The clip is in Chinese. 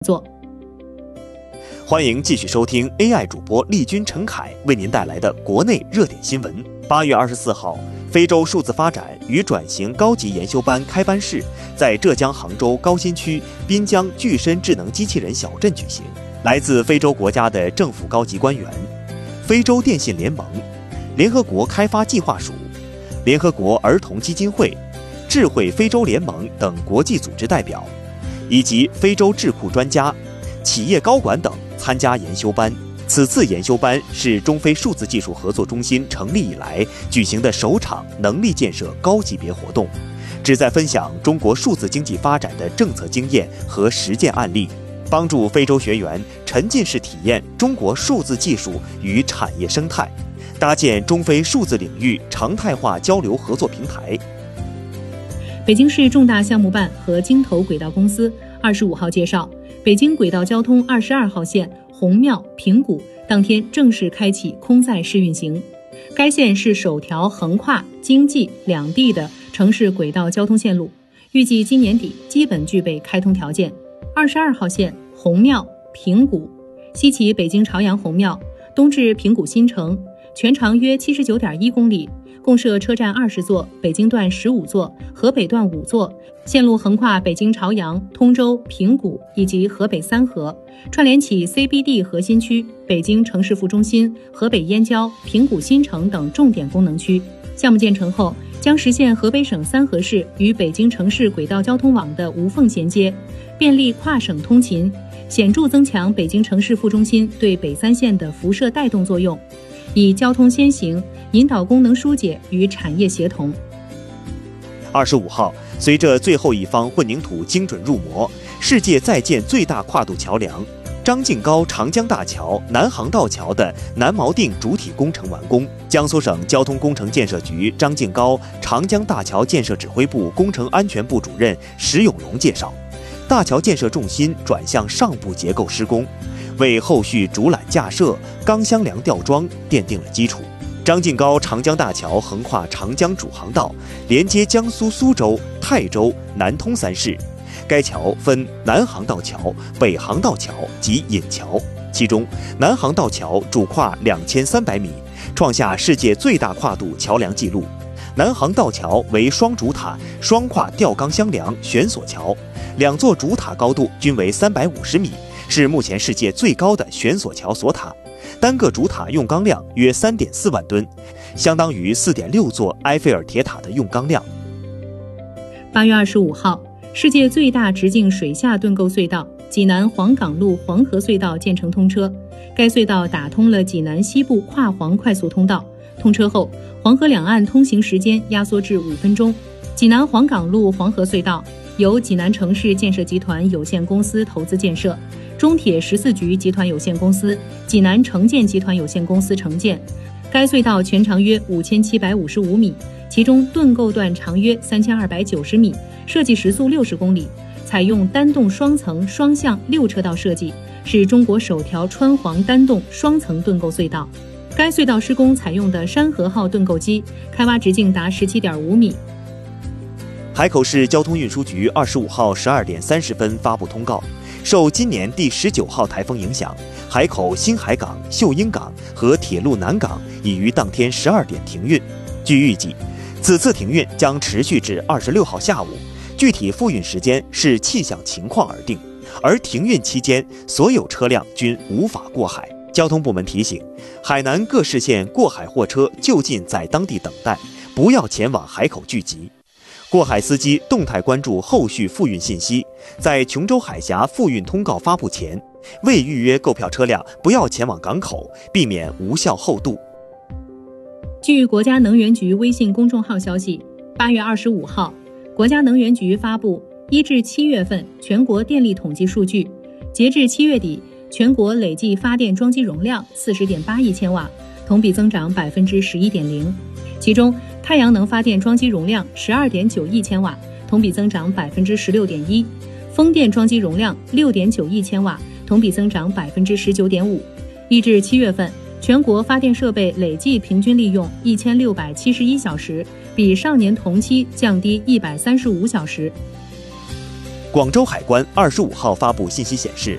作。 欢迎继续收听 AI 主播丽君陈凯为您带来的国内热点新闻。8月24号，非洲数字发展与转型高级研修班开班式在浙江杭州高新区滨江具身智能机器人小镇举行。来自非洲国家的政府高级官员、非洲电信联盟、联合国开发计划署、联合国儿童基金会、智慧非洲联盟等国际组织代表，以及非洲智库专家、企业高管等参加研修班。此次研修班是中非数字技术合作中心成立以来举行的首场能力建设高级别活动，旨在分享中国数字经济发展的政策经验和实践案例，帮助非洲学员沉浸式体验中国数字技术与产业生态，搭建中非数字领域常态化交流合作平台。 北京市重大项目办和京投轨道公司25号介绍，北京轨道交通22号线红庙平谷当天正式开启空载试运行。该线是首条横跨京冀两地的城市轨道交通线路，预计今年底基本具备开通条件。22号线红庙平谷西起北京朝阳红庙，东至平谷新城，全长约 79.1 公里，共设车站20座，北京段15座，河北段5座。线路横跨北京朝阳、通州、平谷以及河北三河，串联起 CBD 核心区、北京城市副中心、河北燕郊、平谷新城等重点功能区。项目建成后，将实现河北省三河市与北京城市轨道交通网的无缝衔接，便利跨省通勤，显著增强北京城市副中心对北三县的辐射带动作用，以交通先行引导功能疏解与产业协同。 25号，随着最后一方混凝土精准入模，世界在建最大跨度桥梁张静高长江大桥南航道桥的南锚定主体工程完工。江苏省交通工程建设局张静高长江大桥建设指挥部工程安全部主任石永龙介绍，大桥建设重心转向上部结构施工，为后续主缆架设、钢箱梁吊装奠定了基础。张静高长江大桥横跨长江主航道，连接江苏苏州、泰州、南通三市。该桥分南航道桥、北航道桥及引桥，其中南航道桥主跨2300米，创下世界最大跨度桥梁纪录。南航道桥为双主塔双跨吊钢箱梁悬索桥，两座主塔高度均为350米，是目前世界最高的悬索桥索塔。单个主塔用钢量约 3.4 万吨，相当于 4.6 座埃菲尔铁塔的用钢量。 8月25号，世界最大直径水下盾构隧道济南黄岗路黄河隧道建成通车。该隧道打通了济南西部跨黄快速通道，通车后，黄河两岸通行时间压缩至5分钟。济南黄岗路黄河隧道由济南城市建设集团有限公司投资建设，中铁14局集团有限公司、济南城建集团有限公司承建。该隧道全长约5755米，其中盾构段长约3290米，设计时速60公里，采用单洞双层双向6车道设计，是中国首条川黄单洞双层盾构隧道。该隧道施工采用的山河号盾构机，开挖直径达17.5米。 海口市交通运输局25号12点30分发布通告，受今年第19号台风影响，海口新海港、秀英港和铁路南港已于当天12点停运。据预计，此次停运将持续至26号下午，具体复运时间视气象情况而定，而停运期间所有车辆均无法过海。交通部门提醒，海南各市县过海货车就近在当地等待，不要前往海口聚集。过海司机动态关注后续复运信息，在琼州海峡复运通告发布前，未预约购票车辆不要前往港口，避免无效后渡。 据国家能源局微信公众号消息，8月25号，国家能源局发布1至7月份全国电力统计数据，截至7月底，全国累计发电装机容量 40.8 亿千瓦，同比增长 11.0%。其中，太阳能发电装机容量 12.9 亿千瓦，同比增长 16.1%；风电装机容量 6.9 亿千瓦，同比增长 19.5%。1至7月份，全国发电设备累计平均利用1671小时，比上年同期降低135小时。 广州海关25号发布信息显示，